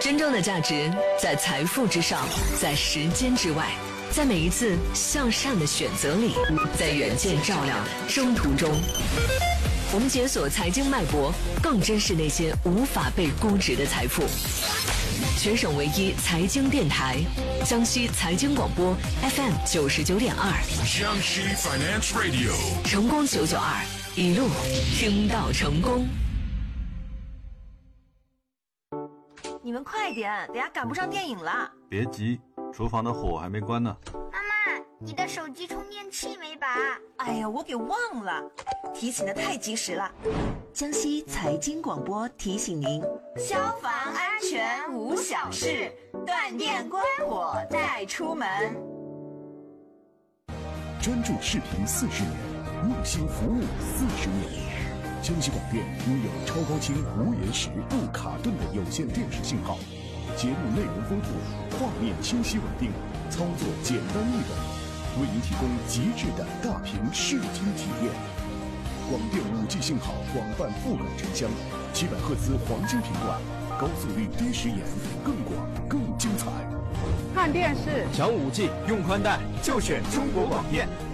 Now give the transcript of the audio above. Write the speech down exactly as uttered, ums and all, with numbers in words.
真正的价值在财富之上，在时间之外，在每一次向善的选择里，在远见照亮的征途中。我们解锁财经脉搏，更珍视那些无法被估值的财富。全省唯一财经电台，江西财经广播 F M 九十九点二， 江西 Finance Radio， 成功九九二，一路听到成功。 你们快点，等下赶不上电影了。 别急，厨房的火还没关呢。 妈妈，你的手机充电器没拔？ 哎呀，我给忘了，提醒的太及时了。 江西财经广播提醒您： 消防安全无小事，断电关火再出门。 专注视频四十年，用心服务四十年。江西广电拥有超高清无延时不卡顿的有线电视信号，节目内容丰富，画面清晰稳定，操作简单易懂，为您提供极致的大屏视听体验。广电 五 G 信号广泛覆盖城乡，七百赫兹黄金频段，高速率低时延，更广更精彩。 看电视想 五 G 用宽带就选中国广电。